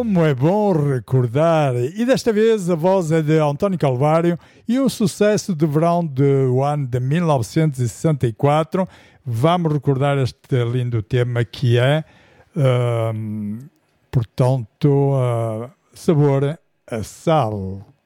Como é bom recordar! E desta vez a voz é de António Calvário e um sucesso de verão do ano de 1964. Vamos recordar este lindo tema que é, portanto, Sabor a Sal.